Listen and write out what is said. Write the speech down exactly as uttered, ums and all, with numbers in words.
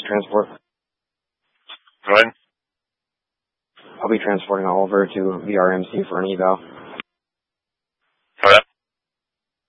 transport? Go ahead. I'll be transporting Oliver to V R M C for an eval.